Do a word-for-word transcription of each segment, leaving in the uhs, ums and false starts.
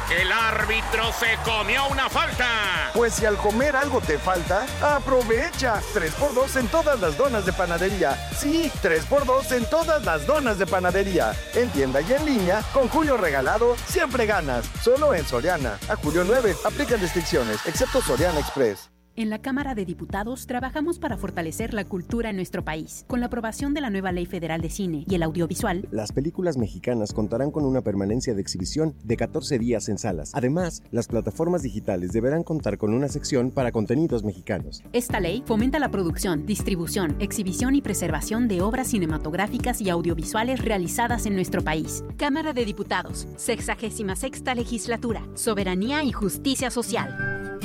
El árbitro se comió una falta. Pues si al comer algo te falta, aprovecha. tres por dos en todas las donas de panadería. Sí, tres por dos en todas las donas de panadería. En tienda y en línea, con Julio Regalado, siempre ganas. Solo en Soriana. A julio nueve, aplican restricciones, excepto Soriana Express. En la Cámara de Diputados trabajamos para fortalecer la cultura en nuestro país. Con la aprobación de la nueva Ley Federal de Cine y el Audiovisual, las películas mexicanas contarán con una permanencia de exhibición de catorce días en salas. Además, las plataformas digitales deberán contar con una sección para contenidos mexicanos. Esta ley fomenta la producción, distribución, exhibición y preservación de obras cinematográficas y audiovisuales realizadas en nuestro país. Cámara de Diputados, sexagésima sexta Legislatura, Soberanía y Justicia Social.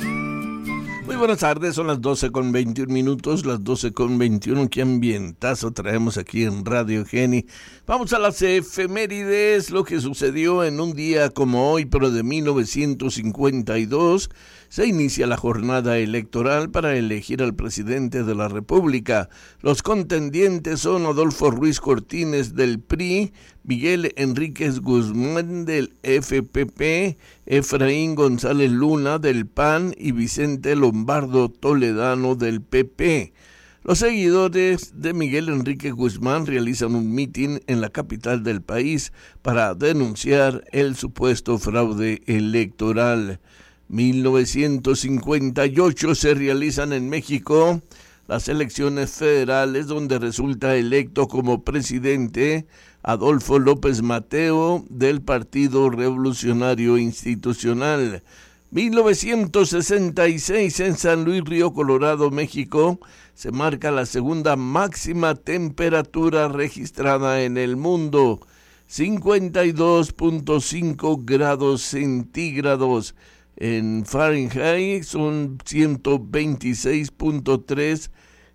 Muy buenas tardes, son las doce con veintiún minutos, las doce con veintiuno, qué ambientazo traemos aquí en Radio Geni. Vamos a las efemérides, lo que sucedió en un día como hoy, pero de mil novecientos cincuenta y dos, se inicia la jornada electoral para elegir al presidente de la República. Los contendientes son Adolfo Ruiz Cortines del P R I, Miguel Enríquez Guzmán del F P P, Efraín González Luna del P A N y Vicente Lombardo Toledano del P P. Los seguidores de Miguel Enrique Guzmán realizan un mitin en la capital del país para denunciar el supuesto fraude electoral. mil novecientos cincuenta y ocho se realizan en México las elecciones federales, donde resulta electo como presidente Adolfo López Mateo del Partido Revolucionario Institucional. mil novecientos sesenta y seis en San Luis Río Colorado, México, se marca la segunda máxima temperatura registrada en el mundo, cincuenta y dos punto cinco grados centígrados. En Fahrenheit son ciento veintiséis punto tres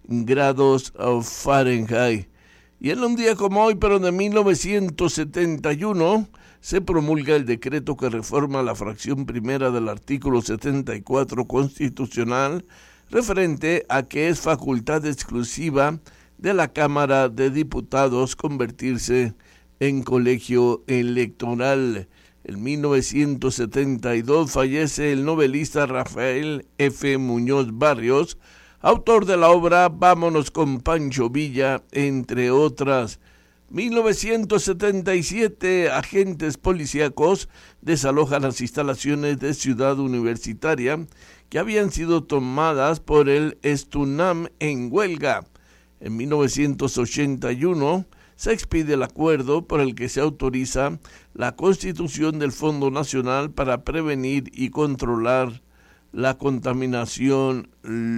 grados Fahrenheit. Y en un día como hoy, pero de mil novecientos setenta y uno, se promulga el decreto que reforma la fracción primera del artículo setenta y cuatro constitucional, referente a que es facultad exclusiva de la Cámara de Diputados convertirse en colegio electoral. En mil novecientos setenta y dos fallece el novelista Rafael F. Muñoz Barrios, autor de la obra Vámonos con Pancho Villa, entre otras. mil novecientos setenta y siete, agentes policíacos desalojan las instalaciones de Ciudad Universitaria que habían sido tomadas por el Estunam en huelga. En mil novecientos ochenta y uno se expide el acuerdo por el que se autoriza la constitución del Fondo Nacional para prevenir y controlar la contaminación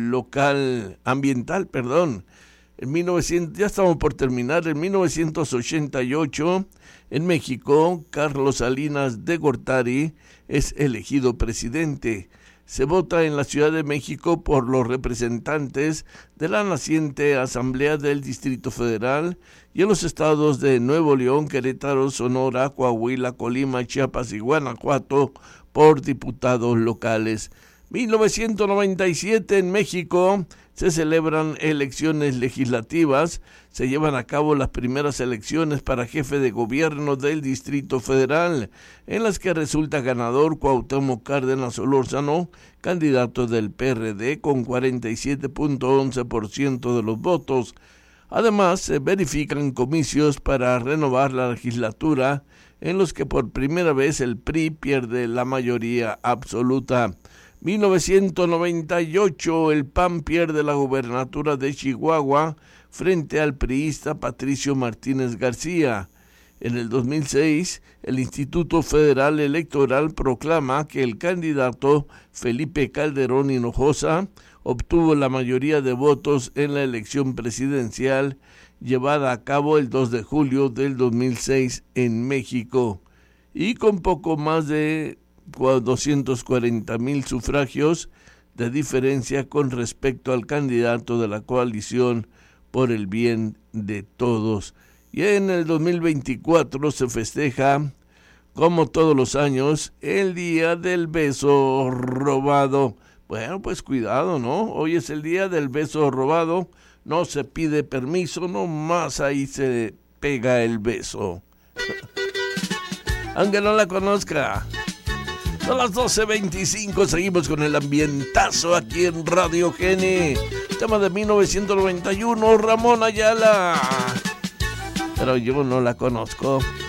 local, ambiental, perdón. En mil novecientos, ya estamos por terminar, en mil novecientos ochenta y ocho, en México, Carlos Salinas de Gortari es elegido presidente. Se vota en la Ciudad de México por los representantes de la naciente Asamblea del Distrito Federal y en los estados de Nuevo León, Querétaro, Sonora, Coahuila, Colima, Chiapas y Guanajuato por diputados locales. mil novecientos noventa y siete en México se celebran elecciones legislativas, se llevan a cabo las primeras elecciones para jefe de gobierno del Distrito Federal, en las que resulta ganador Cuauhtémoc Cárdenas Solórzano, candidato del P R D con cuarenta y siete punto once por ciento de los votos. Además, se verifican comicios para renovar la legislatura, en los que por primera vez el P R I pierde la mayoría absoluta. mil novecientos noventa y ocho, el P A N pierde la gobernatura de Chihuahua frente al priista Patricio Martínez García. En el dos mil seis, el Instituto Federal Electoral proclama que el candidato Felipe Calderón Hinojosa obtuvo la mayoría de votos en la elección presidencial llevada a cabo el dos de julio del dos mil seis en México. Y con poco más de doscientos cuarenta mil sufragios de diferencia con respecto al candidato de la coalición por el bien de todos. Y en el dos mil veinticuatro se festeja, como todos los años, el Día del Beso Robado. Bueno, pues cuidado, ¿no? Hoy es el Día del Beso Robado, no se pide permiso, nomás ahí se pega el beso. Aunque no la conozca. Son las doce veinticinco, seguimos con el ambientazo aquí en Radio Geni. Tema de mil novecientos noventa y uno, Ramón Ayala. Pero yo no la conozco.